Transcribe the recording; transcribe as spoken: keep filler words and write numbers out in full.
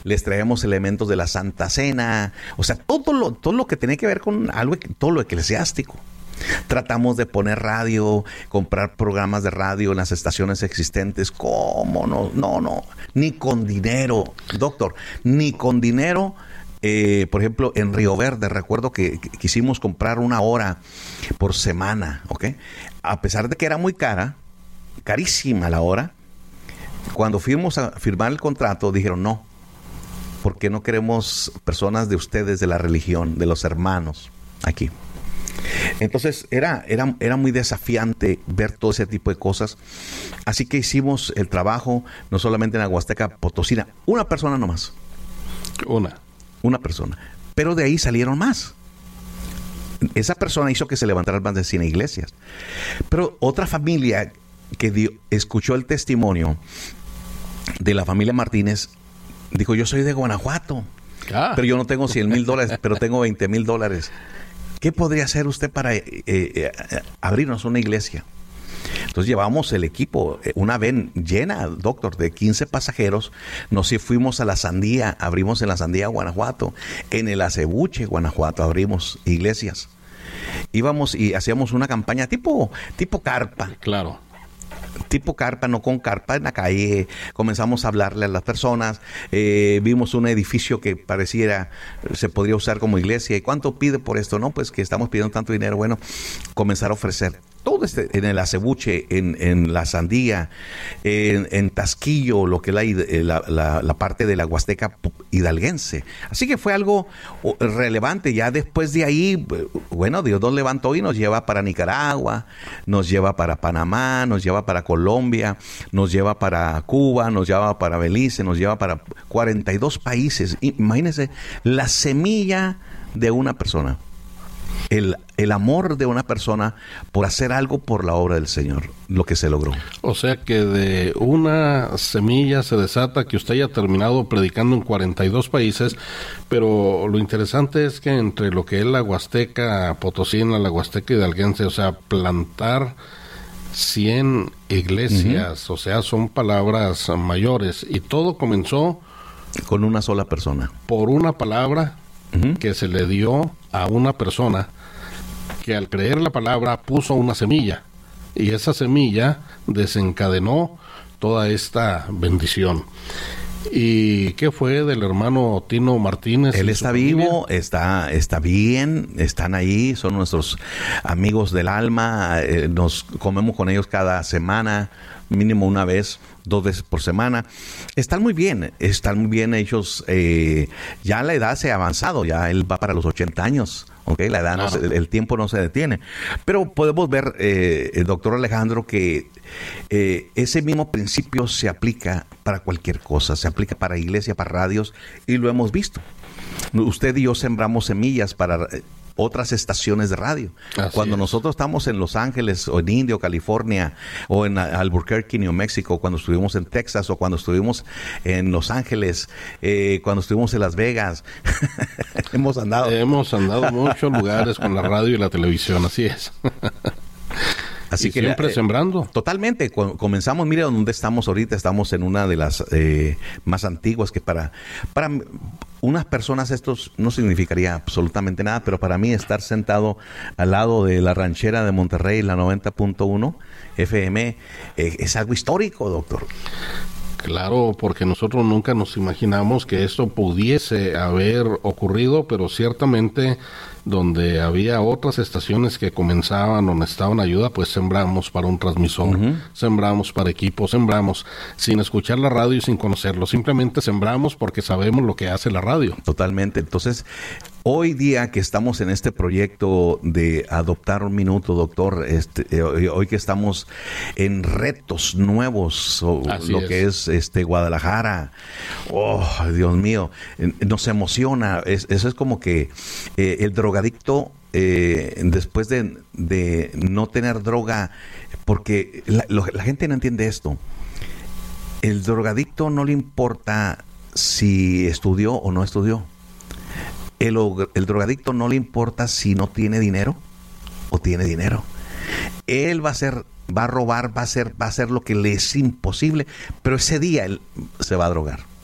les traemos elementos de la Santa Cena, o sea, todo lo, todo lo que tiene que ver con algo, todo lo eclesiástico. Tratamos de poner radio, comprar programas de radio en las estaciones existentes. ¿Cómo no? No, no, ni con dinero, doctor, ni con dinero. Eh, por ejemplo, en Río Verde, recuerdo que, que quisimos comprar una hora por semana, ¿ok? A pesar de que era muy cara, carísima la hora, cuando fuimos a firmar el contrato, dijeron no, porque no queremos personas de ustedes, de la religión, de los hermanos, aquí. Entonces era, era, era muy desafiante ver todo ese tipo de cosas. Así que hicimos el trabajo, no solamente en la Huasteca Potosina, una persona nomás. Una. Una persona. Pero de ahí salieron más. Esa persona hizo que se levantaran más de cien iglesias. Pero otra familia que dio, escuchó el testimonio de la familia Martínez, dijo, yo soy de Guanajuato, ah. pero yo no tengo cien mil dólares, pero tengo veinte mil dólares. ¿Qué podría hacer usted para eh, eh, abrirnos una iglesia? Entonces llevamos el equipo, una van llena, doctor, de quince pasajeros. Nos fuimos a La Sandía, abrimos en La Sandía, Guanajuato. En el Acebuche, Guanajuato, abrimos iglesias. Íbamos y hacíamos una campaña tipo, tipo carpa. Claro. Tipo carpa, no con carpa, en la calle. Comenzamos a hablarle a las personas. Eh, vimos un edificio que pareciera se podría usar como iglesia. ¿Y cuánto pide por esto? No, pues que estamos pidiendo tanto dinero. Bueno, comenzar a ofrecer. Todo este, en el Acebuche, en, en La Sandía, en, en Tasquillo, lo que es la, la, la, la parte de la Huasteca hidalguense. Así que fue algo relevante. Ya después de ahí, bueno, Dios nos levantó y nos lleva para Nicaragua, nos lleva para Panamá, nos lleva para Colombia, nos lleva para Cuba, nos lleva para Belice, nos lleva para cuarenta y dos países. Imagínense la semilla de una persona. El, el amor de una persona por hacer algo por la obra del Señor, lo que se logró. O sea que de una semilla se desata que usted haya terminado predicando en cuarenta y dos países, pero lo interesante es que entre lo que es la Huasteca Potosina, la Huasteca hidalguense, o sea, plantar cien iglesias, uh-huh. o sea, son palabras mayores, y todo comenzó con una sola persona. Por una palabra uh-huh. que se le dio a una persona que al creer la palabra puso una semilla, y esa semilla desencadenó toda esta bendición. ¿Y qué fue del hermano Tino Martínez? Él está vivo, está, está bien, están ahí, son nuestros amigos del alma, eh, nos comemos con ellos cada semana, mínimo una vez, dos veces por semana. Están muy bien, están muy bien ellos, eh, ya la edad se ha avanzado, ya él va para los ochenta años. Okay, la edad, claro. no se, el tiempo no se detiene. Pero podemos ver, eh, el doctor Alejandro, que eh, ese mismo principio se aplica para cualquier cosa. Se aplica para iglesia, para radios, y lo hemos visto. Usted y yo sembramos semillas para eh, otras estaciones de radio. Así Cuando es. nosotros estamos en Los Ángeles, o en Indio, California, o en Albuquerque, New Mexico, cuando estuvimos en Texas, o cuando estuvimos en Los Ángeles, eh, cuando estuvimos en Las Vegas, hemos andado. Hemos andado en muchos lugares con la radio y la televisión, así es. Así y que siempre eh, sembrando. Totalmente. Comenzamos, mire donde estamos ahorita. Estamos en una de las eh, más antiguas, que para, para unas personas esto no significaría absolutamente nada, pero para mí estar sentado al lado de la ranchera de Monterrey, la noventa punto uno F M, eh, es algo histórico, doctor. Claro, porque nosotros nunca nos imaginamos que esto pudiese haber ocurrido, pero ciertamente donde había otras estaciones que comenzaban o necesitaban ayuda, pues sembramos para un transmisor, uh-huh. sembramos para equipos, sembramos sin escuchar la radio y sin conocerlo, simplemente sembramos porque sabemos lo que hace la radio. Totalmente. Entonces, hoy día que estamos en este proyecto de adoptar un minuto, doctor, este, eh, hoy que estamos en retos nuevos, o lo es. que es este Guadalajara, oh, Dios mío, nos emociona. Es, eso es como que eh, el drogadicto, eh, después de, de no tener droga, porque la, lo, la gente no entiende esto. El drogadicto no le importa si estudió o no estudió. El, el drogadicto no le importa si no tiene dinero o tiene dinero. Él va a hacer, va a robar, va a hacer, va a hacer lo que le es imposible, pero ese día él se va a drogar.